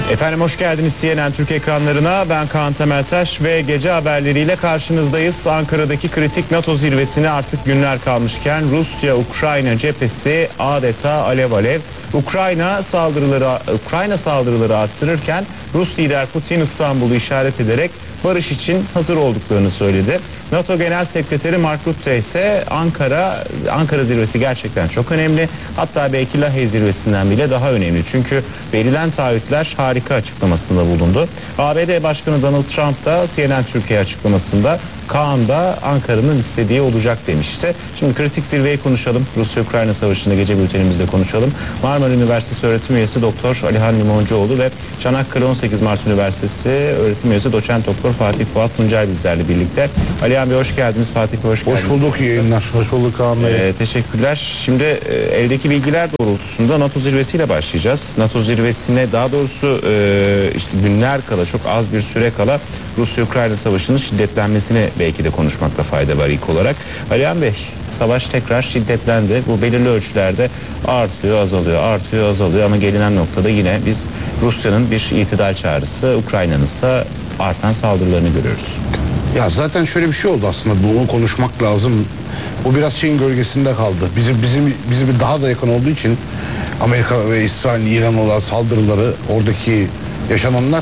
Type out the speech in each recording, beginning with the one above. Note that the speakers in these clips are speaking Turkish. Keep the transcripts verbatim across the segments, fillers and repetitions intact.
Efendim hoş geldiniz C N N Türk ekranlarına. Ben Kaan Temeltaş ve gece haberleriyle karşınızdayız. Ankara'daki kritik NATO zirvesine artık günler kalmışken Rusya-Ukrayna cephesi adeta alev alev. Ukrayna saldırıları Ukrayna saldırıları arttırırken Rus lider Putin İstanbul'u işaret ederek barış için hazır olduklarını söyledi. NATO Genel Sekreteri Mark Rutte ise Ankara Ankara zirvesi gerçekten çok önemli. Hatta belki Lahey zirvesinden bile daha önemli. Çünkü verilen taahhütler harika açıklamasında bulundu. A B D Başkanı Donald Trump da C N N Türkiye açıklamasında Kaan da Ankara'nın istediği olacak demişti. Şimdi kritik zirveyi konuşalım. Rusya-Ukrayna Savaşı'nda gece bültenimizde konuşalım. Marmara Üniversitesi öğretim üyesi Doktor Alihan Limoncuoğlu ve Çanakkale on sekiz Mart Üniversitesi öğretim üyesi Doçent Doktor Fatih Fuat Tuncay bizlerle birlikte. Alihan Bey hoş geldiniz. Fatih Bey hoş geldiniz. Hoş bulduk, iyi yayınlar. Hoş bulduk Kaan Bey. Ee, teşekkürler. Şimdi e, eldeki bilgiler doğrultusunda NATO zirvesiyle başlayacağız. NATO zirvesine daha doğrusu e, işte günler kala, çok az bir süre kala Rusya-Ukrayna Savaşı'nın şiddetlenmesini belki de konuşmakta fayda var ilk olarak. Alihan Bey, savaş tekrar şiddetlendi. Bu belirli ölçülerde artıyor, azalıyor, artıyor, azalıyor ama gelinen noktada yine biz Rusya'nın bir itidal çağrısı, Ukrayna'nın ise artan saldırılarını görüyoruz. Ya zaten şöyle bir şey oldu aslında, bunu konuşmak lazım. Bu biraz şeyin gölgesinde kaldı. Bizim bizim bizi daha da yakın olduğu için Amerika ve İsrail, İran olan saldırıları, oradaki yaşananlar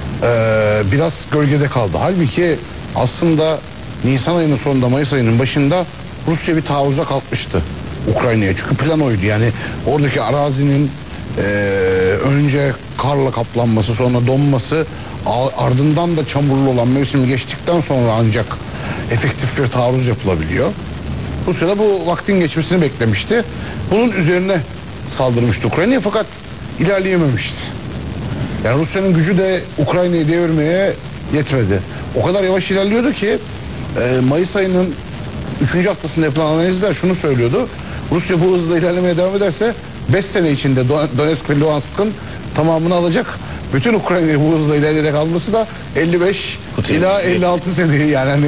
ee, biraz gölgede kaldı. Halbuki aslında Nisan ayının sonunda, Mayıs ayının başında Rusya bir taarruza kalkmıştı Ukrayna'ya. Çünkü plan oydu. Yani oradaki arazinin e, önce karla kaplanması, sonra donması, ardından da çamurlu olan mevsimi geçtikten sonra ancak efektif bir taarruz yapılabiliyor. Rusya da bu vaktin geçmesini beklemişti. Bunun üzerine saldırmıştı Ukrayna'ya, fakat ilerleyememişti. Yani Rusya'nın gücü de Ukrayna'yı devirmeye yetmedi. O kadar yavaş ilerliyordu ki e, Mayıs ayının üçüncü haftasında yapılan analizler şunu söylüyordu: Rusya bu hızla ilerlemeye devam ederse beş sene içinde Donetsk ve Luhansk'ın tamamını alacak. Bütün Ukrayna'yı bu hızla ilerleyerek alması da elli beş Putin ila elli altı seneyi, yani hani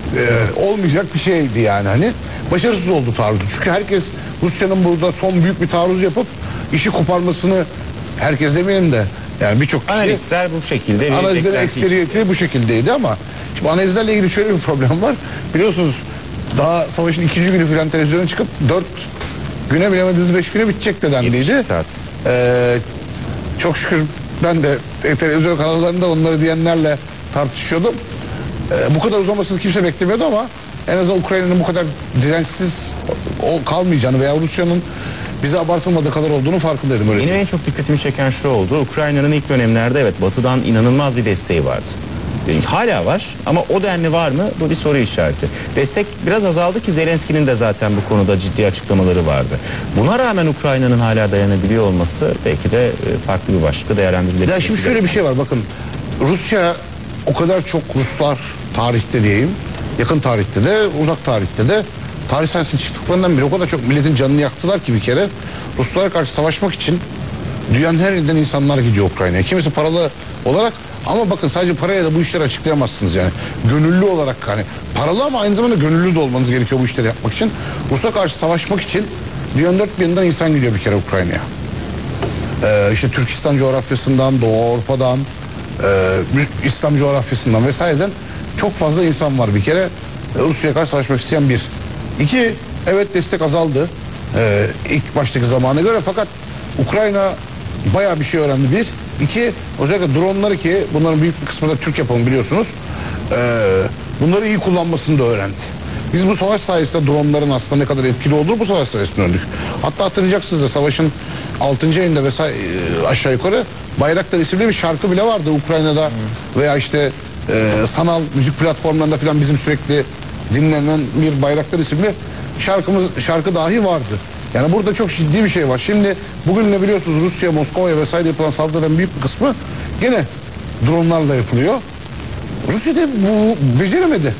e, olmayacak bir şeydi yani hani. Başarısız oldu taarruzu. Çünkü herkes Rusya'nın burada son büyük bir taarruz yapıp işi koparmasını, herkes demeyelim de yani birçok kişi, analistler bu şekilde, analizlerin ekseriyeti bu şekildeydi ama şimdi analizlerle ilgili şöyle bir problem var. Biliyorsunuz daha savaşın ikinci günü filan televizyona çıkıp dört güne, bilemediniz beş güne bitecek de denliydi. Saat. Ee, çok şükür ben de televizyon kanallarında onları diyenlerle tartışıyordum. Ee, bu kadar uzamasını kimse beklemiyordu ama en azından Ukrayna'nın bu kadar dirençsiz kalmayacağını veya Rusya'nın bize abartılmadığı kadar olduğunu farkındaydım. Öyle Yine en çok dikkatimi çeken şu oldu: Ukrayna'nın ilk dönemlerde evet Batı'dan inanılmaz bir desteği vardı. Hala var ama o denli var mı? Bu bir soru işareti. Destek biraz azaldı ki Zelenski'nin de zaten bu konuda ciddi açıklamaları vardı. Buna rağmen Ukrayna'nın hala dayanabiliyor olması belki de farklı bir başlıkla değerlendirilebilir. Ya şimdi şöyle bir şey var, bakın Rusya o kadar çok, Ruslar tarihte diyeyim, yakın tarihte de uzak tarihte de tarihsel çıktıklarından beri o kadar çok milletin canını yaktılar ki bir kere Ruslara karşı savaşmak için dünyanın her yerinden insanlar gidiyor Ukrayna'ya. Kimisi paralı olarak, ama bakın sadece paraya da bu işleri açıklayamazsınız yani. Gönüllü olarak, hani paralı ama aynı zamanda gönüllü de olmanız gerekiyor bu işleri yapmak için. Rus'a karşı savaşmak için dünyanın dört bir yanından insan gidiyor bir kere Ukrayna'ya. Ee, işte Türkistan coğrafyasından, Doğu Avrupa'dan, e, İslam coğrafyasından vesaireden çok fazla insan var bir kere. Rusya'ya karşı savaşmak isteyen bir. İki, evet destek azaldı ee, ilk baştaki zamana göre, fakat Ukrayna bayağı bir şey öğrendi bir. İki, özellikle dronları, ki bunların büyük bir kısmı da Türk yapımı biliyorsunuz. Ee, bunları iyi kullanmasını da öğrendi. Biz bu savaş sayesinde dronların aslında ne kadar etkili olduğu bu savaş sayesinde öğrendik. Hatta hatırlayacaksınız da savaşın altıncı ayında vesaire aşağı yukarı Bayraktar isimli bir şarkı bile vardı Ukrayna'da veya işte e, sanal müzik platformlarında falan bizim sürekli dinlenen bir Bayraktar isimli şarkımız, şarkı dahi vardı. Yani burada çok ciddi bir şey var. Şimdi bugün ne biliyorsunuz, Rusya, Moskova'ya vesaire yapılan saldırıların büyük bir kısmı gene dronlarla yapılıyor. Rusya da bu beceremedi.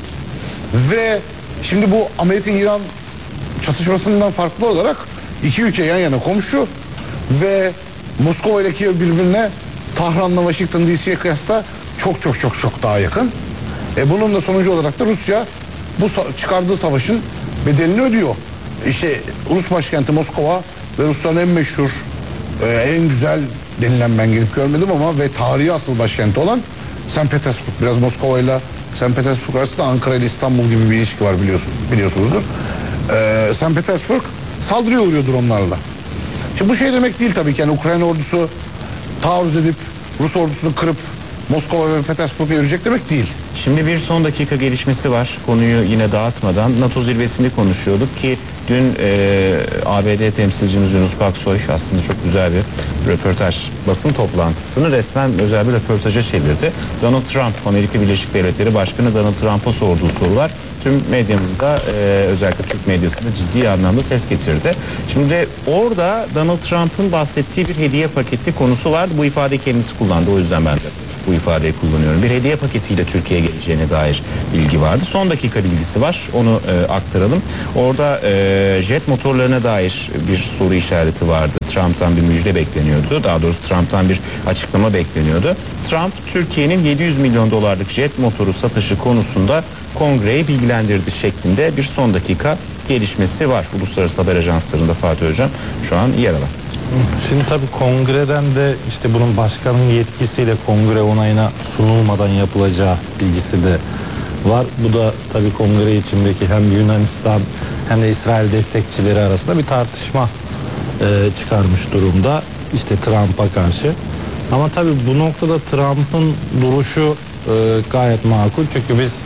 Ve şimdi bu Amerika-İran çatışmasından farklı olarak iki ülke yan yana komşu ve Moskova ile Kiev birbirine Tahran'la Washington D C'ye kıyasla çok çok çok çok daha yakın. E bunun da sonucu olarak da Rusya bu çıkardığı savaşın bedelini ödüyor. İşte Rus başkenti Moskova ve Rusların en meşhur, en güzel denilen ben gelip görmedim ama ve tarihi asıl başkenti olan Sankt Petersburg. Biraz Moskova ile Sankt Petersburg arasında Ankara ile İstanbul gibi bir ilişki var biliyorsun, biliyorsunuzdur. Ee, Sankt Petersburg saldırıya uğruyor dronlarla. Şimdi bu şey demek değil tabii ki. Yani Ukrayna ordusu taarruz edip Rus ordusunu kırıp Moskova ve Petersburg'a yürüyecek demek değil. Şimdi bir son dakika gelişmesi var. Konuyu yine dağıtmadan NATO zirvesini konuşuyorduk ki dün e, A B D temsilcimiz Yunus Paksoy aslında çok güzel bir röportaj, basın toplantısını resmen özel bir röportaja çevirdi. Donald Trump, Amerika Birleşik Devletleri Başkanı Donald Trump'a sorduğu sorular tüm medyamızda e, özellikle Türk medyasında ciddi anlamda ses getirdi. Şimdi orada Donald Trump'ın bahsettiği bir hediye paketi konusu vardı. Bu ifadeyi kendisi kullandı, o yüzden ben de bu ifadeyi kullanıyorum. Bir hediye paketiyle Türkiye'ye geleceğine dair bilgi vardı. Son dakika bilgisi var. Onu e, aktaralım. Orada e, jet motorlarına dair bir soru işareti vardı. Trump'tan bir müjde bekleniyordu. Daha doğrusu Trump'tan bir açıklama bekleniyordu. Trump, Türkiye'nin yedi yüz milyon dolarlık jet motoru satışı konusunda kongreyi bilgilendirdi şeklinde bir son dakika gelişmesi var. Uluslararası haber ajanslarında Fatih Hocam şu an yer alan. Şimdi tabii kongreden de işte bunun başkanın yetkisiyle kongre onayına sunulmadan yapılacağı bilgisi de var. Bu da tabii kongre içindeki hem Yunanistan hem de İsrail destekçileri arasında bir tartışma e, çıkarmış durumda. İşte Trump'a karşı. Ama tabii bu noktada Trump'ın duruşu e, gayet makul. Çünkü biz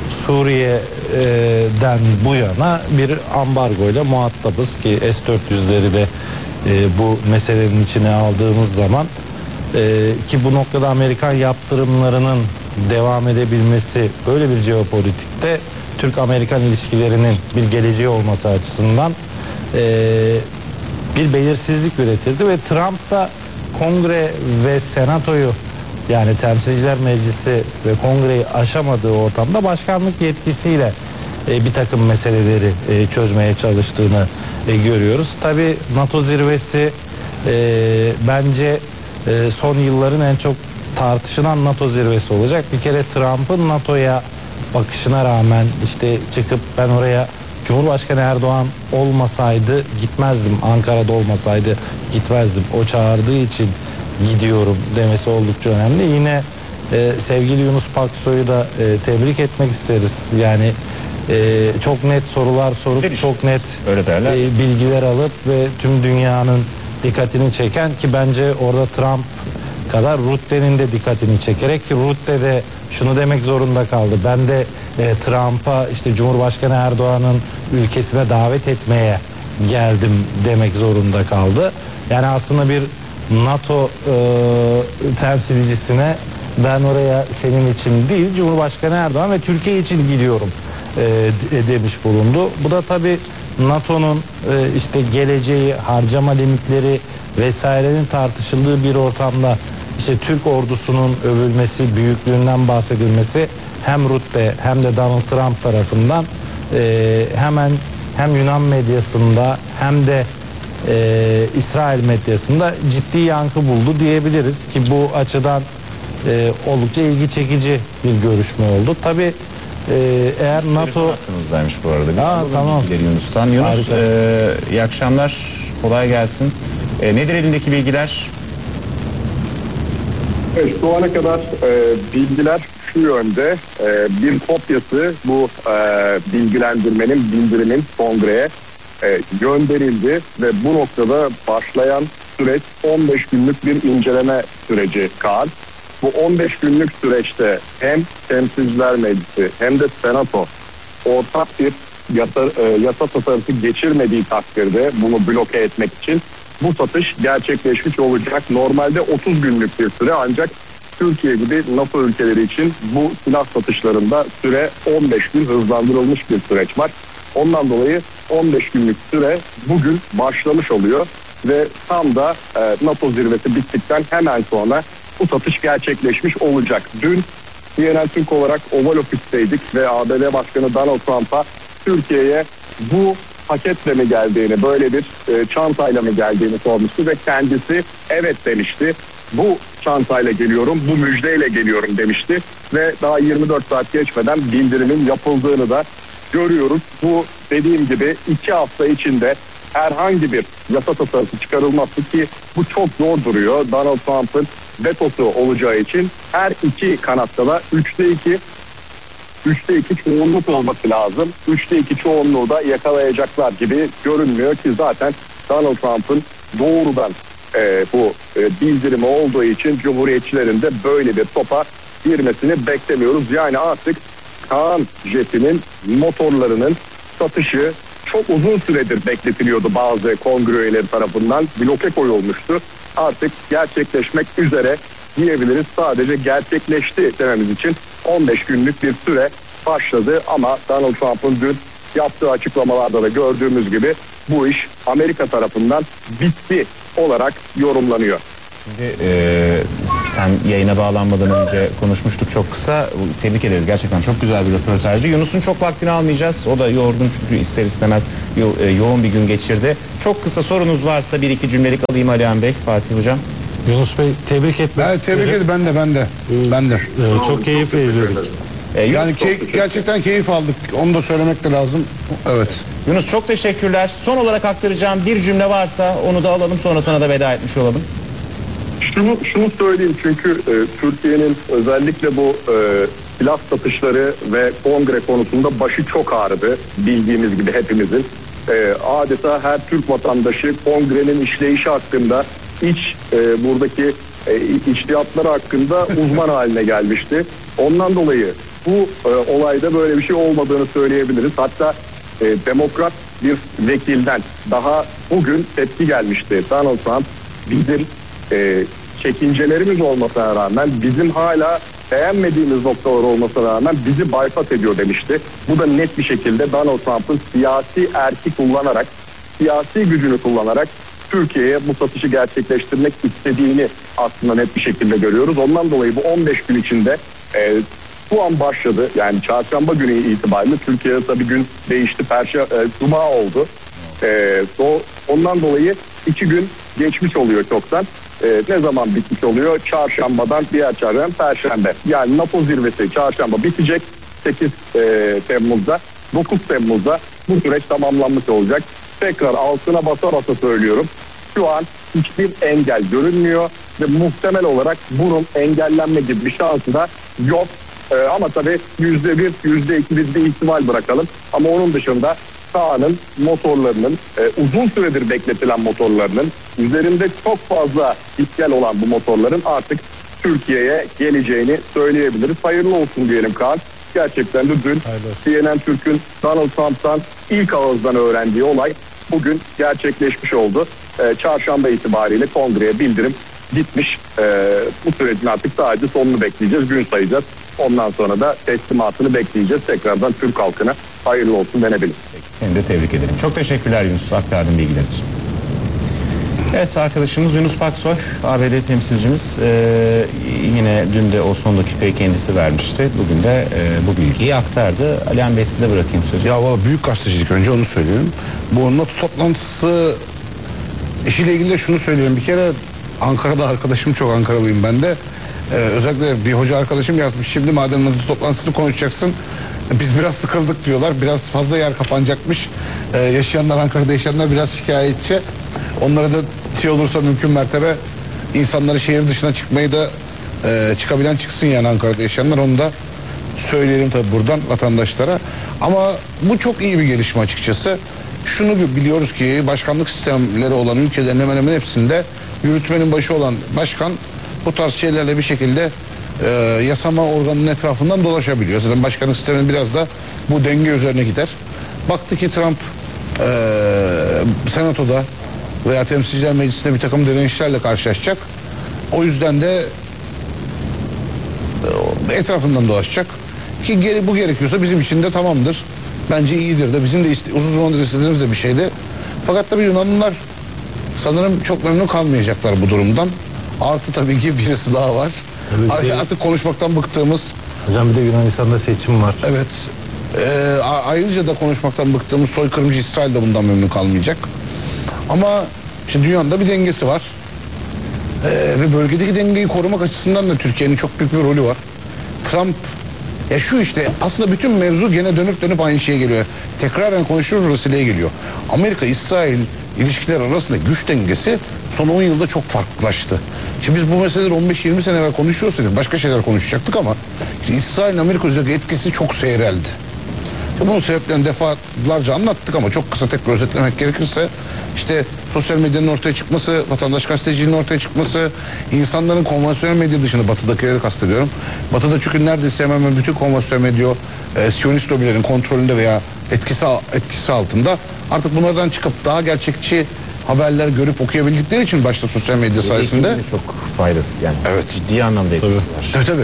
Suriye'den bu yana bir ambargoyla muhatabız ki S dört yüzleri de e, bu meselenin içine aldığımız zaman e, ki bu noktada Amerikan yaptırımlarının devam edebilmesi böyle bir jeopolitikte Türk-Amerikan ilişkilerinin bir geleceği olması açısından e, bir belirsizlik üretirdi ve Trump da kongre ve senatoyu yani temsilciler meclisi ve kongreyi aşamadığı ortamda başkanlık yetkisiyle e, bir takım meseleleri e, çözmeye çalıştığını e, görüyoruz. Tabii NATO zirvesi e, bence e, son yılların en çok tartışılan NATO zirvesi olacak. Bir kere Trump'ın NATO'ya bakışına rağmen işte çıkıp ben oraya Cumhurbaşkanı Erdoğan olmasaydı gitmezdim, Ankara'da olmasaydı gitmezdim, o çağırdığı için gidiyorum demesi oldukça önemli. Yine e, sevgili Yunus Paksoy'u da e, tebrik etmek isteriz. Yani e, çok net sorular sorup Veriş. çok net Öyle derler. e, bilgiler alıp ve tüm dünyanın dikkatini çeken ki bence orada Trump kadar Rutte'nin de dikkatini çekerek ki Rutte de şunu demek zorunda kaldı. Ben de e, Trump'a işte Cumhurbaşkanı Erdoğan'ın ülkesine davet etmeye geldim demek zorunda kaldı. Yani aslında bir NATO e, temsilcisine ben oraya senin için değil Cumhurbaşkanı Erdoğan ve Türkiye için gidiyorum e, demiş bulundu. Bu da tabii NATO'nun e, işte geleceği, harcama limitleri vesairenin tartışıldığı bir ortamda işte Türk ordusunun övülmesi, büyüklüğünden bahsedilmesi hem Rutte hem de Donald Trump tarafından e, hemen hem Yunan medyasında hem de e, İsrail medyasında ciddi yankı buldu diyebiliriz ki bu açıdan e, oldukça ilgi çekici bir görüşme oldu. Tabii e, eğer NATO Hakkınızdaymış bu arada. Bir Aa, alalım tamam. bilgileri Yunus'tan. Yunus Harika. e, iyi akşamlar. Kolay gelsin. E, nedir elindeki bilgiler? Evet, şu ana kadar e, bilgiler şu yönde. E, bir kopyası bu e, bilgilendirmenin, bildirimin kongreye e, gönderildi ve bu noktada başlayan süreç on beş günlük bir inceleme süreci Kaan. Bu on beş günlük süreçte hem Temsilciler Meclisi hem de Senato ortak bir yasa, e, yasa tasarısı geçirmediği takdirde bunu bloke etmek için bu satış gerçekleşmiş olacak. Normalde otuz günlük bir süre ancak Türkiye gibi NATO ülkeleri için bu silah satışlarında süre on beş gün hızlandırılmış bir süreç var. Ondan dolayı on beş günlük süre bugün başlamış oluyor ve tam da e, NATO zirvesi bittikten hemen sonra bu satış gerçekleşmiş olacak. Dün C N N Türk olarak Oval Ofis'teydik ve A B D Başkanı Donald Trump'a Türkiye'ye bu paketle mi geldiğini, böyle bir e, çantayla mı geldiğini sormuştu ve kendisi evet demişti. Bu çantayla geliyorum, bu müjdeyle geliyorum demişti ve daha yirmi dört saat geçmeden bildirimin yapıldığını da görüyoruz. Bu dediğim gibi iki hafta içinde herhangi bir yasa tasarısı çıkarılması ki bu çok zor duruyor. Donald Trump'ın vetosu olacağı için her iki kanatta da üçte iki üçte iki çoğunluk olması lazım. üçte iki çoğunluğu da yakalayacaklar gibi görünmüyor ki zaten Donald Trump'ın doğrudan e, bu e, bildirimi olduğu için Cumhuriyetçilerin de böyle bir topa girmesini beklemiyoruz. Yani artık Kaan jetinin motorlarının satışı çok uzun süredir bekletiliyordu bazı kongre üyeleri tarafından. Bloke koyulmuştu. Artık gerçekleşmek üzere diyebiliriz. Sadece gerçekleşti dememiz için on beş günlük bir süre başladı ama Donald Trump'ın dün yaptığı açıklamalarda da gördüğümüz gibi bu iş Amerika tarafından bitti olarak yorumlanıyor. Şimdi, e, sen yayına bağlanmadan önce konuşmuştuk çok kısa. Tebrik ederiz. Gerçekten çok güzel bir röportajdı. Yunus'un çok vaktini almayacağız. O da yorgun çünkü ister istemez yo- e, yoğun bir gün geçirdi. Çok kısa sorunuz varsa bir iki cümlelik alayım Alihan Bey, Fatih Hocam. Yunus Bey tebrik etmek Ben isterim. tebrik ederim, ben de ben de. Ben de. Ee, çok keyifle izledik. E, Yunus, Yani key- gerçekten keyif aldık. Onu da söylemek de lazım. Evet. Yunus çok teşekkürler. Son olarak aktaracağım bir cümle varsa onu da alalım, sonra sana da veda etmiş olalım. Şunu, şunu söyleyeyim çünkü e, Türkiye'nin özellikle bu e, silah satışları ve kongre konusunda başı çok ağrıdı. Bildiğimiz gibi hepimizin. E, adeta her Türk vatandaşı kongrenin işleyişi hakkında, iç e, buradaki e, içtihatları hakkında uzman haline gelmişti. Ondan dolayı bu e, olayda böyle bir şey olmadığını söyleyebiliriz. Hatta e, demokrat bir vekilden daha bugün tepki gelmişti. Donald Trump bizim e, çekincelerimiz olmasına rağmen, bizim hala beğenmediğimiz noktalar olmasına rağmen bizi bypass ediyor demişti. Bu da net bir şekilde Donald Trump'ın siyasi erki kullanarak, siyasi gücünü kullanarak Türkiye'ye bu satışı gerçekleştirmek istediğini aslında net bir şekilde görüyoruz. Ondan dolayı bu on beş gün içinde e, bu an başladı. Yani çarşamba günü itibariyle Türkiye'de tabii gün değişti. Perşembe, e, Cuma oldu. E, o, ondan dolayı iki gün geçmiş oluyor çoktan. E, ne zaman bitmiş oluyor? Çarşambadan diğer çarşamba, Perşembe. Yani NATO zirvesi çarşamba bitecek. sekiz e, Temmuz'da, dokuz Temmuz'da bu süreç tamamlanmış olacak. Tekrar altına basa basa söylüyorum. Şu an hiçbir engel görünmüyor ve muhtemel olarak bunun engellenme gibi bir şansı da yok. Ee, ama tabii yüzde bir, yüzde iki bir bir ihtimal bırakalım. Ama onun dışında sahanın motorlarının, e, uzun süredir bekletilen motorlarının, üzerinde çok fazla iskel olan bu motorların artık Türkiye'ye geleceğini söyleyebiliriz. Hayırlı olsun diyelim Kaan. Gerçekten de dün C N N Türk'ün Donald Trump'tan ilk ağızdan öğrendiği olay bugün gerçekleşmiş oldu. Ee, çarşamba itibariyle kongreye bildirim gitmiş. Ee, bu sürecin artık sadece sonunu bekleyeceğiz, gün sayacağız. Ondan sonra da teslimatını bekleyeceğiz. Tekrardan Türk halkına hayırlı olsun denebilir. Seni de tebrik ederim. Çok teşekkürler Yunus, aktardığın bilgiler için. Evet, arkadaşımız Yunus Paksoy, A B D temsilcimiz. Ee, yine dün de o son dakikayı kendisi vermişti. Bugün de e, bu bilgiyi aktardı. Alihan Bey, size bırakayım sözü. Ya valla büyük gazetecilik, önce onu söyleyeyim. Bu NATO toplantısı işiyle ilgili de şunu söyleyeyim. Bir kere Ankara'da arkadaşım çok, Ankaralıyım ben de. Ee, özellikle bir hoca arkadaşım yazmış. Şimdi madem NATO toplantısını konuşacaksın, biz biraz sıkıldık diyorlar. Biraz fazla yer kapanacakmış. Ee, yaşayanlar, Ankara'da yaşayanlar biraz şikayetçi. Onlara da şey olursa mümkün mertebe insanları şehir dışına çıkmayı da e, çıkabilen çıksın, yani Ankara'da yaşayanlar. Onu da söyleyelim tabii buradan vatandaşlara. Ama bu çok iyi bir gelişme açıkçası. Şunu biliyoruz ki başkanlık sistemleri olan ülkelerin hemen hemen hepsinde yürütmenin başı olan başkan bu tarz şeylerle bir şekilde e, yasama organının etrafından dolaşabiliyor. Zaten başkanlık sisteminin biraz da bu denge üzerine gider. Baktı ki Trump e, senatoda veya temsilciler meclisinde bir takım direnişlerle karşılaşacak. O yüzden de e, etrafından dolaşacak. Ki geri, bu gerekiyorsa bizim için de tamamdır. Bence iyidir de, bizim de iste, uzun zamandır istediğimiz de bir şeydi. Fakat tabii Yunanlılar sanırım çok memnun kalmayacaklar bu durumdan. Artı tabii ki birisi daha var. Evet, Artık, artık konuşmaktan bıktığımız. Hocam bir de Yunanistan'da seçim var. Evet. E, ayrıca da konuşmaktan bıktığımız soykırımcı İsrail de bundan memnun kalmayacak. Ama işte dünyanın da bir dengesi var. E, ve bölgedeki dengeyi korumak açısından da Türkiye'nin çok büyük bir rolü var. Trump, ya şu işte aslında bütün mevzu gene dönüp dönüp aynı şeye geliyor. Tekraren konuşuyoruz, Rusya'ya geliyor. Amerika, İsrail ilişkiler arasında güç dengesi son on yılda çok farklılaştı. Şimdi biz bu meseleleri on beş yirmi sene evvel konuşuyorsak başka şeyler konuşacaktık ama işte İsrail'in Amerika üzerindeki etkisi çok seyreldi. Bunun sebeplerini defalarca anlattık ama çok kısa tekrar özetlemek gerekirse işte sosyal medyanın ortaya çıkması, vatandaş gazeteciliğinin ortaya çıkması, insanların konvansiyonel medya dışında, batıdakileri kastediyorum. Batıda çünkü neredeyse hemen hemen bütün konvansiyonel medya e, Siyonist lobilerin kontrolünde veya etkisi etkisi altında, artık bunlardan çıkıp daha gerçekçi haberler görüp okuyabildikleri için başta sosyal medya sayesinde çok faydası yani. Evet. Ciddi anlamda etkisi var. Tabii tabii.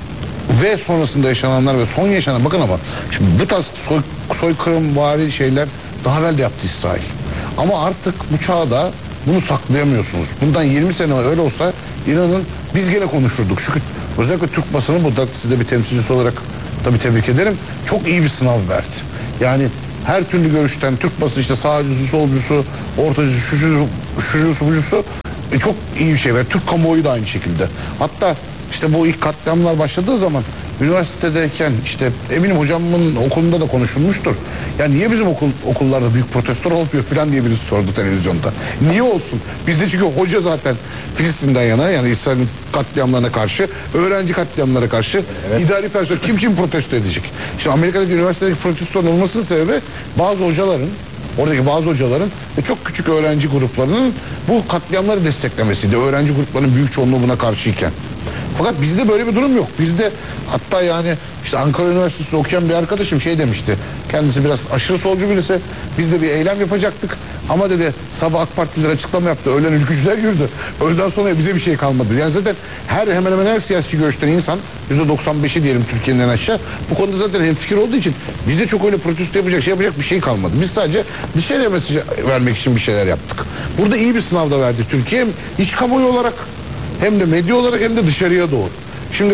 Ve sonrasında yaşananlar ve son yaşanan, bakın ama şimdi bu tarz soy, soykırımvari şeyler daha evvel de yaptı İsrail. Ama artık bu çağda bunu saklayamıyorsunuz. Bundan yirmi sene öyle olsa inanın biz gene konuşurduk. Çünkü özellikle Türk basını, burada size bir temsilcisi olarak tabii tebrik ederim, çok iyi bir sınav verdi. Yani her türlü görüşten Türk basını, işte sağcısı, solcusu, ortacısı, şucusu, şucusu, bucusu e, çok iyi bir şey verdi. Türk kamuoyu da aynı şekilde. Hatta işte bu ilk katliamlar başladığı zaman üniversitedeyken işte eminim hocamın okulunda da konuşulmuştur. Ya niye bizim okul okullarda büyük protestolar olmuyor filan diye birisi sordu televizyonda. Niye olsun? Bizde çünkü hoca zaten Filistin'den yana, yani İsrail'in katliamlarına karşı, öğrenci katliamlara karşı, evet. idari personel kim kim protesto edecek? İşte Amerika'daki üniversitedeki protestoların olmasının sebebi bazı hocaların, oradaki bazı hocaların ve çok küçük öğrenci gruplarının bu katliamları desteklemesiydi. Öğrenci gruplarının büyük çoğunluğu buna karşıyken. Fakat bizde böyle bir durum yok. Bizde hatta yani işte Ankara Üniversitesi'nde okuyan bir arkadaşım şey demişti. Kendisi biraz aşırı solcu birisi. Biz de bir eylem yapacaktık. Ama dedi sabah AK Partililer açıklama yaptı. Öğlen ülkücüler yürüdü. Öğleden sonra bize bir şey kalmadı. Yani zaten her hemen hemen her siyasi görüşten insan, yüzde doksan beşi diyelim Türkiye'nin en aşağı, bu konuda zaten hemfikir olduğu için bizde çok öyle protesto yapacak şey yapacak bir şey kalmadı. Biz sadece dışarıya mesaj vermek için bir şeyler yaptık. Burada iyi bir sınav da verdi Türkiye. İç kamuoyu olarak, hem de medya olarak, hem de dışarıya doğru. Şimdi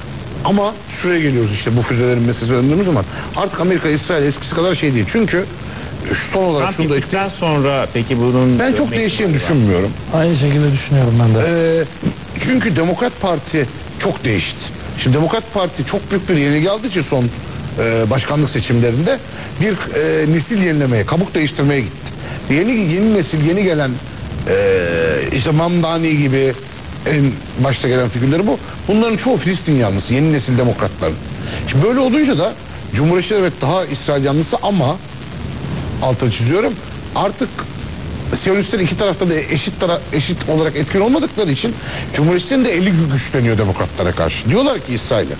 ama şuraya geliyoruz, işte bu füzelerin meselesi döndüğümüz zaman artık Amerika, İsrail eskisi kadar şey değil. Çünkü şu son olarak şunu da gittikten sonra peki bunun... Ben çok değişeceğini düşünmüyorum. Aynı şekilde düşünüyorum ben de. Ee, çünkü Demokrat Parti çok değişti. Şimdi Demokrat Parti çok büyük bir yenilgi aldığı için son e, başkanlık seçimlerinde bir e, nesil yenilemeye, kabuk değiştirmeye gitti. Yeni yeni nesil, yeni gelen e, işte Mamdani gibi en başta gelen figürleri bu. Bunların çoğu Filistin yanlısı, yeni nesil demokratların. Şimdi böyle olunca da Cumhuriyetçiler evet daha İsrail yanlısı ama altını çiziyorum, artık Siyonistler iki tarafta da eşit tara eşit olarak etkin olmadıkları için Cumhuriyetçilerin de eli güçleniyor demokratlara karşı. Diyorlar ki İsrail'e,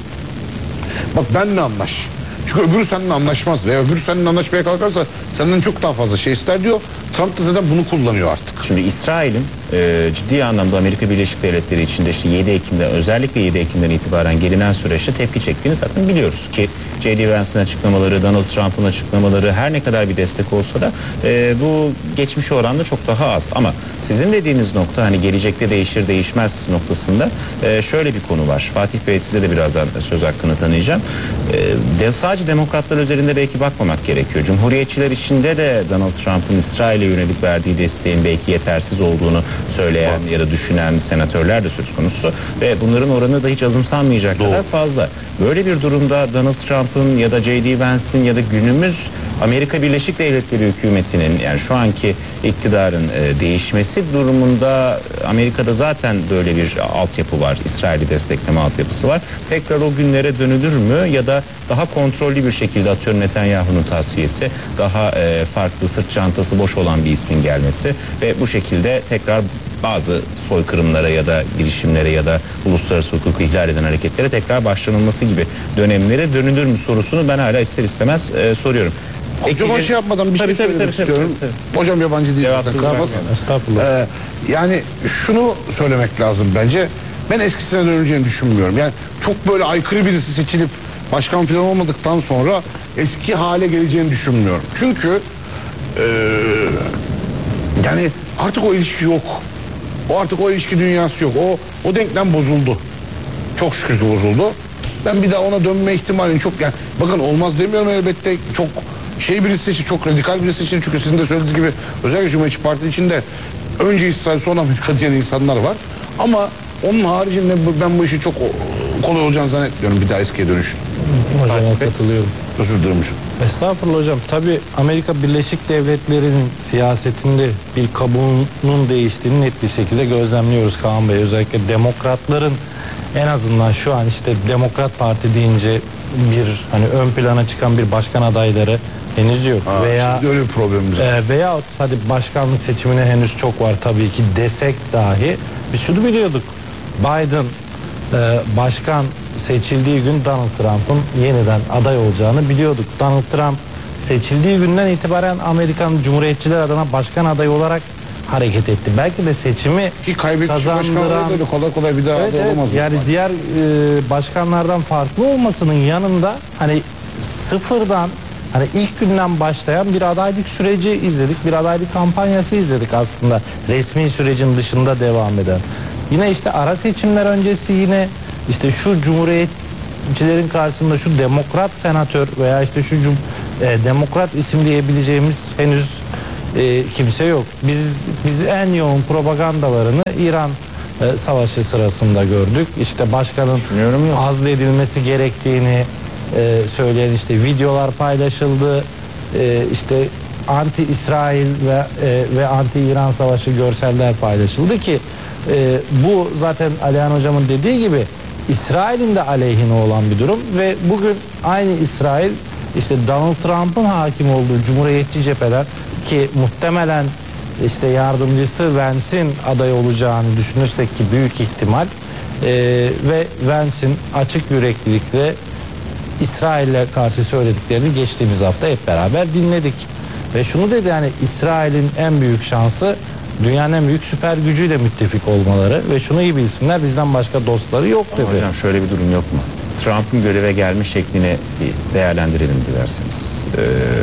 bak benimle anlaş. Çünkü öbürü seninle anlaşmaz veya öbürü seninle anlaşmaya kalkarsa senden çok daha fazla şey ister diyor. Trump da zaten bunu kullanıyor artık. Şimdi İsrail'in e, ciddi anlamda Amerika Birleşik Devletleri içinde işte yedi Ekim'de, özellikle yedi Ekim'den itibaren gelinen süreçte tepki çektiğini zaten biliyoruz ki J D Vance'ın açıklamaları, Donald Trump'ın açıklamaları her ne kadar bir destek olsa da e, bu geçmiş oranda çok daha az. Ama sizin dediğiniz nokta, hani gelecekte değişir değişmez noktasında e, şöyle bir konu var. Fatih Bey, size de birazdan söz hakkını tanıyacağım. E, de, sadece demokratlar üzerinde belki bakmamak gerekiyor. Cumhuriyetçiler içinde de Donald Trump'ın İsrail'e yönelik verdiği desteğin belki yetersiz olduğunu söyleyen ya da düşünen senatörler de söz konusu ve bunların oranı da hiç azımsanmayacak Doğru. kadar fazla. Böyle bir durumda Donald Trump'ın ya da J D Vance'in ya da günümüz Amerika Birleşik Devletleri hükümetinin, yani şu anki iktidarın e, değişmesi durumunda Amerika'da zaten böyle bir altyapı var. İsrail'i destekleme altyapısı var. Tekrar o günlere dönülür mü ya da daha kontrollü bir şekilde, atıyorum Netanyahu'nun tasfiyesi, daha e, farklı, sırt çantası boş olan bir ismin gelmesi ve bu şekilde tekrar bazı soykırımlara ya da girişimlere ya da uluslararası hukuku ihlal eden hareketlere tekrar başlanılması gibi dönemlere dönülür mü sorusunu ben hala ister istemez e, soruyorum. Hocam o şey yapmadan bir tabii, şey tabii, söylemek tabii, istiyorum. tabii, tabii. Hocam yabancı değil. Estağfurullah. Ee, yani şunu söylemek lazım bence. Ben eskisine döneceğini düşünmüyorum. Yani çok böyle aykırı birisi seçilip başkan falan olmadıktan sonra eski hale geleceğini düşünmüyorum. Çünkü ee, yani artık o ilişki yok. O artık o ilişki dünyası yok. O o denklem bozuldu. Çok şükür ki bozuldu. Ben bir daha ona dönme ihtimalini çok, yani bakın olmaz demiyorum elbette, çok şey birisi seçin, çok radikal birisi seçin. Çünkü sizin de söylediğiniz gibi özellikle Cumhuriyetçi Parti içinde önce İsrail sonra Amerika diyen insanlar var. Ama onun haricinde ben bu işi çok kolay olacağını zannetmiyorum bir daha eskiye dönüşün. Hocama katılıyorum. Özür dilerim hocam. Estağfurullah hocam. Tabii Amerika Birleşik Devletleri'nin siyasetinde bir kabuğunun değiştiğini net bir şekilde gözlemliyoruz Kaan Bey. Özellikle demokratların en azından şu an işte Demokrat Parti deyince bir hani ön plana çıkan bir başkan adayları henüz yok. Aa, veya şimdi öyle bir problemimiz var. e, veya hadi başkanlık seçimine henüz çok var tabii ki desek dahi biz şunu biliyorduk. Biden e, başkan seçildiği gün Donald Trump'ın yeniden aday olacağını biliyorduk. Donald Trump seçildiği günden itibaren Amerikan Cumhuriyetçiler adına başkan adayı olarak hareket etti. Belki de seçimi Ki kaybetmiş başkanlar kazandıran da öyle kolay kolay bir daha Evet, aday evet. olamaz. Yani diğer e, başkanlardan farklı olmasının yanında hani sıfırdan hani ilk günden başlayan bir adaylık süreci izledik. Bir adaylık kampanyası izledik aslında. Resmi sürecin dışında devam eden. Yine işte ara seçimler öncesi yine işte şu cumhuriyetçilerin karşısında şu demokrat senatör veya işte şu cum- e, demokrat isim diyebileceğimiz henüz e, kimse yok. Biz biz en yoğun propagandalarını İran e, savaşı sırasında gördük. İşte başkanın Düşünüyorum ya. azledilmesi gerektiğini e, söyleyen işte videolar paylaşıldı. E, işte anti İsrail ve e, ve anti İran savaşı görseller paylaşıldı ki e, bu zaten Alihan hocamın dediği gibi İsrail'in de aleyhine olan bir durum ve bugün aynı İsrail işte Donald Trump'ın hakim olduğu cumhuriyetçi cepheler ki muhtemelen işte yardımcısı Vance'in aday olacağını düşünürsek ki büyük ihtimal e, ve Vance'in açık yüreklilikle İsrail'e karşı söylediklerini geçtiğimiz hafta hep beraber dinledik. Ve şunu dedi yani İsrail'in en büyük şansı dünyanın en büyük süper gücüyle müttefik olmaları ve şunu iyi bilsinler bizden başka dostları yok dedi. Ama hocam şöyle bir durum yok mu? Trump'ın göreve gelme şeklini bir değerlendirelim dilerseniz. Ee,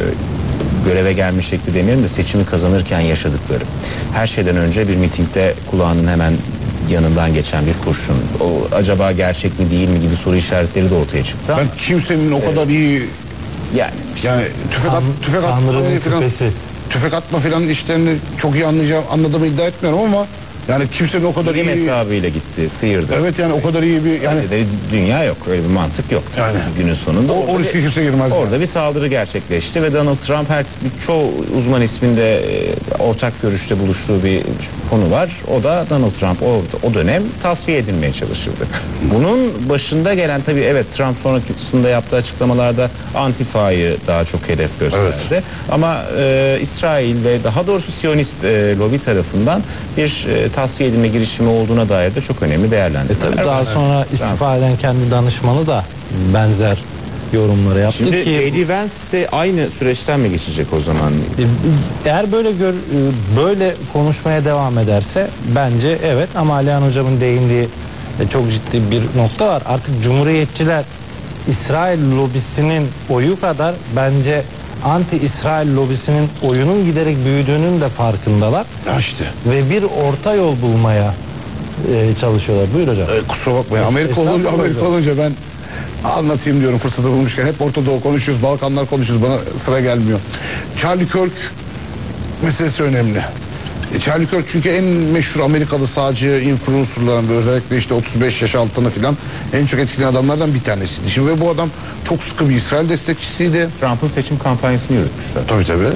göreve gelme şekli demeyelim de seçimi kazanırken yaşadıkları. Her şeyden önce bir mitingde kulağının hemen yanından geçen bir kurşun. O acaba gerçek mi değil mi gibi soru işaretleri de ortaya çıktı. Ben kimsenin o kadar iyi Yani yani tüfek at, Tan- tüfek Tanrı'nın atma falan küpesi. tüfek atma falan işlerini çok iyi anlayacağım anladığımı iddia etmiyorum ama yani kimsenin o kadar bilim iyi hesabıyla gitti, sıyırdı. evet yani o kadar iyi bir yani Öyle de dünya yok. Öyle bir mantık yok. Yani. Günün sonunda. o, orada o bir- riske kimse girmez. Orada yani. bir saldırı gerçekleşti ve Donald Trump her çoğu uzman isminde e, ortak görüşte buluştuğu bir konu var. O da Donald Trump o, o dönem tasfiye edilmeye çalışıldı. Bunun başında gelen tabii evet Trump sonrasında yaptığı açıklamalarda Antifa'yı daha çok hedef gösterdi. Ama e, İsrail ve daha doğrusu Siyonist e, lobi tarafından bir e, tasfiye edilme girişimi olduğuna dair de çok önemli E değerlendirmeler tabii daha var. sonra istifa eden kendi danışmanı da benzer yorumları yaptı Şimdi ki J D Vance de aynı süreçten mi geçecek o zaman? E, eğer böyle gör, e, böyle konuşmaya devam ederse bence evet ama Alihan hocamın değindiği e, çok ciddi bir nokta var. Artık cumhuriyetçiler İsrail lobisinin oyu kadar bence anti İsrail lobisinin oyunun giderek büyüdüğünün de farkındalar Ya işte. ve bir orta yol bulmaya e, çalışıyorlar. Buyur hocam. E, kusura bakmayın. Es- Amerika olunca estağfurullah Amerika hocam. olunca ben anlatayım diyorum fırsatı bulmuşken. Hep Orta Doğu konuşuyoruz, Balkanlar konuşuyoruz. Bana sıra gelmiyor. Charlie Kirk meselesi önemli. E, Charlie Kirk çünkü en meşhur Amerikalı sağcı influencerların ve özellikle işte otuz beş yaş altını filan en çok etkileyen adamlardan bir tanesiydi. Şimdi ve bu adam çok sıkı bir İsrail destekçisiydi. Trump'ın seçim kampanyasını yürütmüşler. Tabii tabii.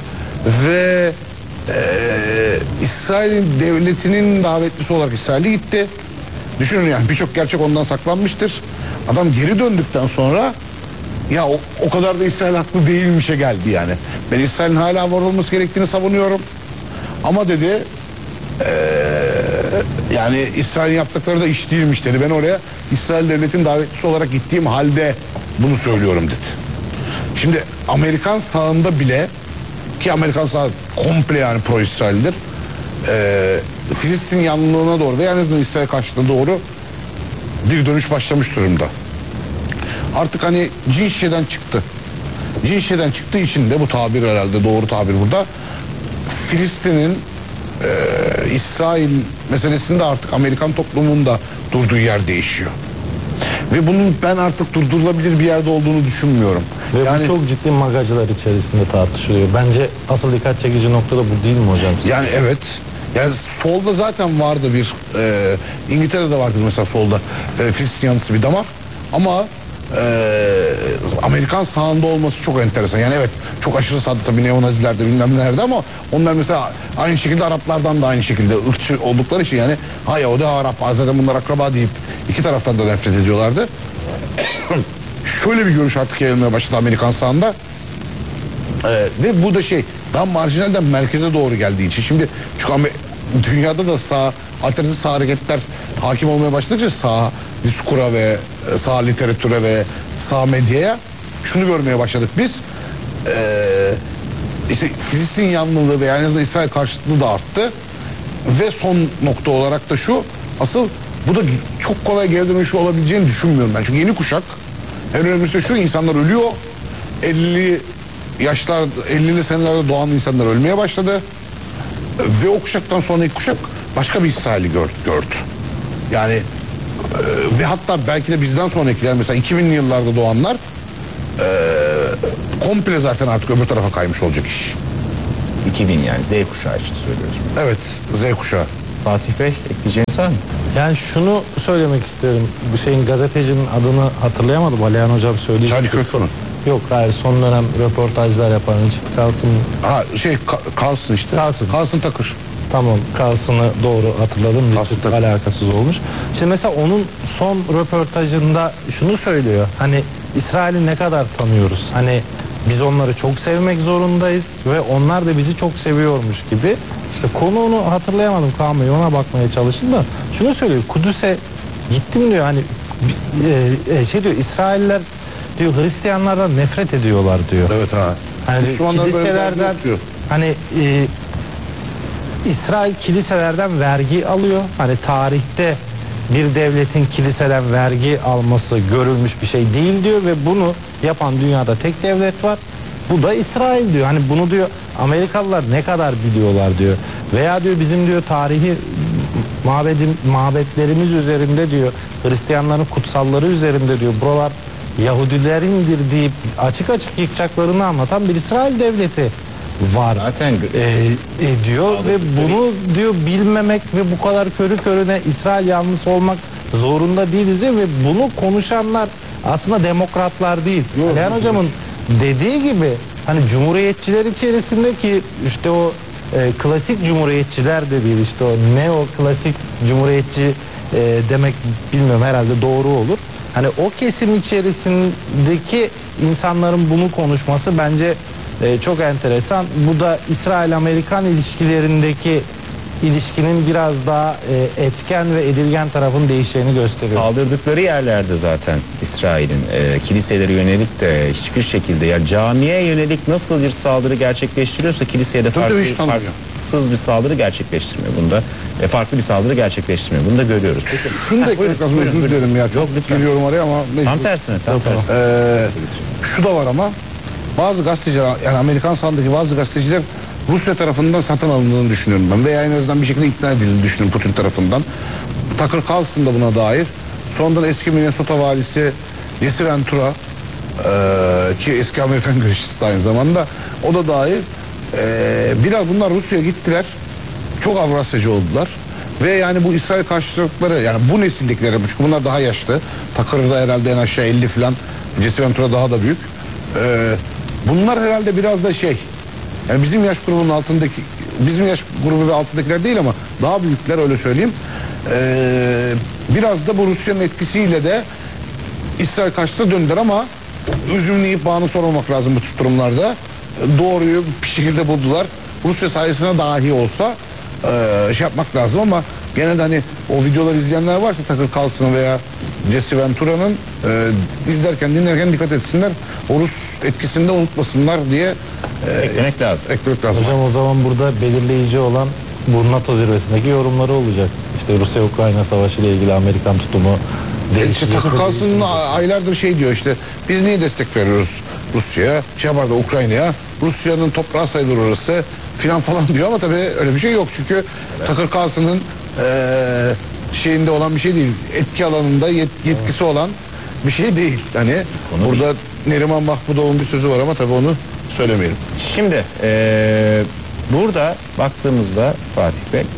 Ve e, İsrail'in devletinin davetlisi olarak İsrail'e gitti. Düşünün yani birçok gerçek ondan saklanmıştır. Adam geri döndükten sonra ya o, o kadar da İsrail haklı değilmişe geldi yani. Ben İsrail'in hala var olması gerektiğini savunuyorum. Ama dedi e, yani İsrail'in yaptıkları da iş değilmiş dedi. Ben oraya İsrail devletin davetlisi olarak gittiğim halde bunu söylüyorum dedi. Şimdi Amerikan sağında bile ki Amerikan sağı komple yani pro İsrail'dir. Ee, Filistin yanlılığına doğru ve en azından İsrail karşıtına doğru bir dönüş başlamış durumda. Artık hani cin şişeden çıktı. Cin şişeden çıktığı için de bu tabir herhalde doğru tabir burada. Filistin'in e, İsrail meselesinde artık Amerikan toplumunda durduğu yer değişiyor. Ve bunun ben artık durdurulabilir bir yerde olduğunu düşünmüyorum. Ve yani bu çok ciddi magacılar içerisinde tartışılıyor. Bence asıl dikkat çekici nokta da bu değil mi hocam? yani evet. Yani solda zaten vardı bir e, İngiltere'de vardır mesela solda e, Filistin yanlısı bir damar ama e, Amerikan sağında olması çok enteresan. Yani evet çok aşırı sağda tabii neonazilerde bilmem nelerde ama onlar mesela aynı şekilde Araplardan da aynı şekilde ırkçı oldukları için yani hayır o da Arap zaten bunlar akraba deyip iki taraftan da nefret ediyorlardı. Şöyle bir görüş artık yayılmaya başladı Amerikan sağında. Ee, ve bu da şey daha marjinalden merkeze doğru geldiği için şimdi çünkü Amer- dünyada da sağ alternatif sağ hareketler hakim olmaya başladıkça sağ diskura ve e, sağ literatüre ve sağ medyaya şunu görmeye başladık biz. Ee, işte Filistin yanlılığı ve yani en azından İsrail karşıtlığı da arttı ve son nokta olarak da şu asıl bu da çok kolay geri dönüşü olabileceğini düşünmüyorum ben çünkü yeni kuşak en önemlisi de şu insanlar ölüyor elli yaşlar ellili senelerde doğan insanlar ölmeye başladı ve o kuşaktan sonraki kuşak başka bir İsrail'i gör, gördü. Yani e, ve hatta belki de bizden sonrakiler mesela iki binli yıllarda doğanlar e, komple zaten artık öbür tarafa kaymış olacak iş. iki bin yani Z kuşağı için söylüyoruz. Evet Z kuşağı. Fatih Bey ekleyeceğiniz var mı? Yani şunu söylemek isterim. Bu şeyin gazetecinin adını hatırlayamadım. Alihan hocam söyleyecek. Charlie Kirk mü? Yok hayır son dönem röportajlar yapan Richard Carlson. Ha şey Ka- Carlson işte. Carlson. Carlson Tucker. Tamam Carlson'ı doğru hatırladım. Carlson Richard Tucker. alakasız olmuş. Şimdi mesela onun son röportajında şunu söylüyor. Hani İsrail'i ne kadar tanıyoruz? Hani biz onları çok sevmek zorundayız ve onlar da bizi çok seviyormuş gibi. İşte konu onu hatırlayamadım Kaan Bey, ona bakmaya çalıştım da şunu söylüyor. Kudüs'e gittim diyor, hani e, şey diyor, İsrailler diyor Hristiyanlardan nefret ediyorlar diyor. Evet ha. Hani Müslümanların böyle bir derdi kiliselerden yok diyor. hani e, İsrail kiliselerden vergi alıyor. Hani tarihte bir devletin kiliseden vergi alması görülmüş bir şey değil diyor ve bunu yapan dünyada tek devlet var. Bu da İsrail diyor. Hani bunu diyor Amerikalılar ne kadar biliyorlar diyor. Veya diyor bizim diyor tarihi mabedim, mabetlerimiz üzerinde diyor, Hristiyanların kutsalları üzerinde diyor, buralar Yahudilerindir deyip açık açık yıkacaklarını anlatan bir İsrail devleti var. Zaten Ee, e, diyor ve bunu diyor bilmemek ve bu kadar körü körüne İsrail yanlısı olmak zorunda değiliz diyor ve bunu konuşanlar aslında demokratlar değil. Alihan hocamın dediği gibi hani cumhuriyetçiler içerisindeki işte o e, klasik cumhuriyetçiler de değil, işte o neo klasik cumhuriyetçi e, demek bilmiyorum, herhalde doğru olur. Hani o kesim içerisindeki insanların bunu konuşması bence e, çok enteresan. Bu da İsrail-Amerikan ilişkilerindeki ilişkinin biraz daha e, etken ve edilgen tarafın değişeceğini gösteriyor. Saldırdıkları yerlerde zaten İsrail'in e, kiliselere yönelik de hiçbir şekilde ya camiye yönelik nasıl bir saldırı gerçekleştiriyorsa kiliseye de Tabii farklı, hiç tanımıyor. farksız bir saldırı gerçekleştirmiyor. Bunda e, farklı bir saldırı gerçekleştirmiyor. Bunu da görüyoruz. Peki. Şunu da Ha, eklemek buyurun, lazım, buyurun, özür buyurun. dilerim ya. Çok Yok, lütfen. geliyorum oraya ama mecbur. Tam tersine, tam tersine. Ee, şu da var ama bazı gazeteciler, yani Amerikan sahasındaki bazı gazeteciler Rusya tarafından satın alındığını düşünüyorum ben veya en azından bir şekilde ikna edildiğini düşünüyorum Putin tarafından. Tucker Carlson da buna dair. Sonradan eski Minnesota valisi Jesse Ventura ee, ki eski Amerikan görüşçüsü de aynı zamanda, o da dahil. Ee, biraz bunlar Rusya'ya gittiler. Çok Avrasyacı oldular. Ve yani bu İsrail karşıtlıkları, yani bu nesildekileri, çünkü bunlar daha yaşlı. Tucker da herhalde en aşağı elli falan. Jesse Ventura daha da büyük. Ee, bunlar herhalde biraz da şey, yani bizim yaş grubunun altındaki, bizim yaş grubu ve altındakiler değil ama daha büyükler, öyle söyleyeyim. Ee, biraz da bu Rusya'nın etkisiyle de İsrail karşısına döndüler ama üzümleyip bağını sormamak lazım bu tip durumlarda. Doğruyu bir şekilde buldular. Rusya sayesinde dahi olsa e, şey yapmak lazım ama gene de hani o videoları izleyenler varsa Tucker Carlson'ın veya Jesse Ventura'nın e, izlerken dinlerken dikkat etsinler. O Rus etkisini de unutmasınlar diye e, Eklemek lazım. eklemek lazım. Hocam o zaman burada belirleyici olan bu NATO zirvesindeki yorumları olacak. İşte Rusya-Ukrayna savaşı ile ilgili Amerikan tutumu İşte değişecek. Tucker Carlson aylardır şey diyor, işte biz niye destek veriyoruz Rusya'ya, şey pardon Ukrayna'ya, Rusya'nın toprağı sayılır orası filan falan diyor ama tabii öyle bir şey yok çünkü evet. Tucker Carlson'ın eee şeyinde olan bir şey değil, etki alanında yet, yetkisi olan bir şey değil. Hani Onu burada değil. Neriman Mahmudoğlu'nun bir sözü var ama tabii onu söylemeyelim. Şimdi e, burada baktığımızda Fatih Bey,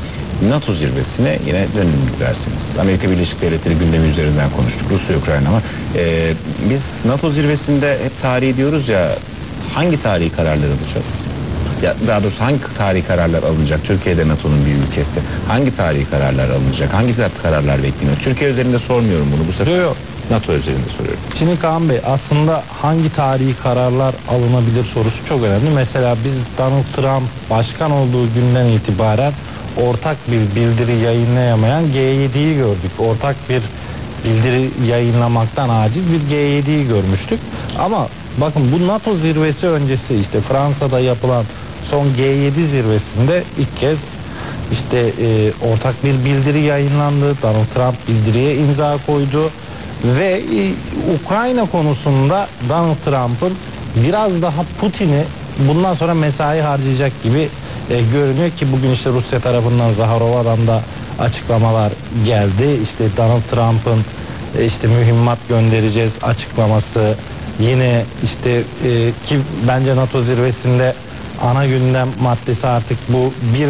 NATO zirvesine yine dönelim dilerseniz. Amerika Birleşik Devletleri gündemi üzerinden konuştuk. Rusya, Ukrayna ama e, biz NATO zirvesinde hep tarihi diyoruz ya, hangi tarihi kararlar alacağız? Ya daha doğrusu hangi tarihi kararlar alınacak? Türkiye'de NATO'nun bir ülkesi. Hangi tarihi kararlar alınacak? Hangi kararlar bekleniyor? Türkiye üzerinde sormuyorum bunu bu sefer. Yok, yok. NATO üzerinde soruyorum. Şimdi Kaan Bey, aslında hangi tarihi kararlar alınabilir sorusu çok önemli. Mesela biz Donald Trump başkan olduğu günden itibaren ortak bir bildiri yayınlayamayan G yediyi gördük. Ortak bir bildiri yayınlamaktan aciz bir G yediyi görmüştük. Ama bakın, bu NATO zirvesi öncesi işte Fransa'da yapılan son G yedi zirvesinde ilk kez işte e, ortak bir bildiri yayınlandı. Donald Trump bildiriye imza koydu. Ve e, Ukrayna konusunda Donald Trump'ın biraz daha Putin'i bundan sonra mesai harcayacak gibi e, görünüyor ki bugün işte Rusya tarafından Zaharova'dan da açıklamalar geldi. İşte Donald Trump'ın e, işte mühimmat göndereceğiz açıklaması, yine işte e, ki bence NATO zirvesinde ana gündem maddesi artık bu bir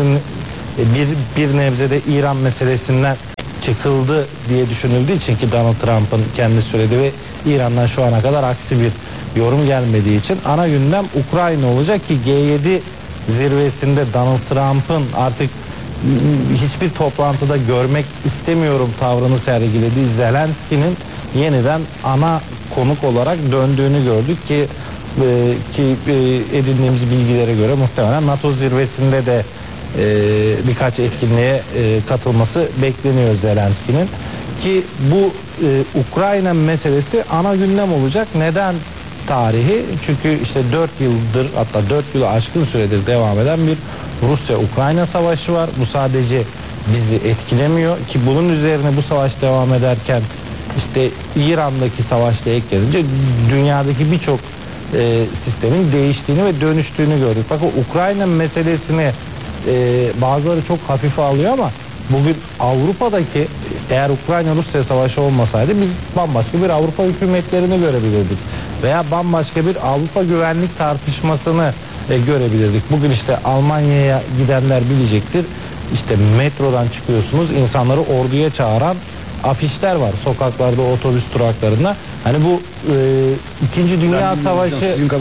bir bir nebzede İran meselesinden çıkıldı diye düşünüldüğü için, ki Donald Trump'ın kendisi söyledi ve İran'dan şu ana kadar aksi bir yorum gelmediği için ana gündem Ukrayna olacak ki G yedi zirvesinde Donald Trump'ın artık hiçbir toplantıda görmek istemiyorum tavrını sergilediği Zelenski'nin yeniden ana konuk olarak döndüğünü gördük ki e, ki e, edindiğimiz bilgilere göre muhtemelen NATO zirvesinde de e, birkaç etkinliğe e, katılması bekleniyor Zelenski'nin ki bu e, Ukrayna meselesi ana gündem olacak. Neden tarihi? Çünkü işte dört yıldır, hatta dört yılı aşkın süredir devam eden bir Rusya-Ukrayna savaşı var. Bu sadece bizi etkilemiyor ki bunun üzerine bu savaş devam ederken işte İran'daki savaşla eklenince dünyadaki birçok e, sistemin değiştiğini ve dönüştüğünü gördük. Bakın, Ukrayna meselesini e, bazıları çok hafife alıyor ama bugün Avrupa'daki, eğer Ukrayna-Rusya savaşı olmasaydı biz bambaşka bir Avrupa hükümetlerini görebilirdik. Veya bambaşka bir Avrupa güvenlik tartışmasını e, görebilirdik. Bugün işte Almanya'ya gidenler bilecektir. İşte metrodan çıkıyorsunuz, insanları orduya çağıran afişler var sokaklarda, otobüs duraklarında. Hani bu e, İkinci Dünya Savaşı